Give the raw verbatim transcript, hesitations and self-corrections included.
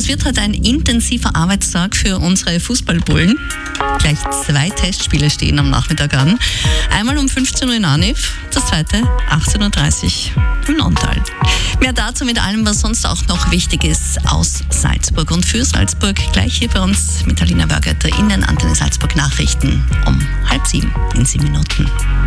Es wird heute ein intensiver Arbeitstag für unsere Fußballbullen. Gleich zwei Testspiele stehen am Nachmittag an. Einmal um fünfzehn Uhr in Arniv, das zweite achtzehn Uhr dreißig im Nonntal. Mehr dazu mit allem, was sonst auch noch wichtig ist aus Salzburg und für Salzburg, gleich hier bei uns mit Alina Wörgötter in den Antenne Salzburg Nachrichten um halb sieben in sieben Minuten.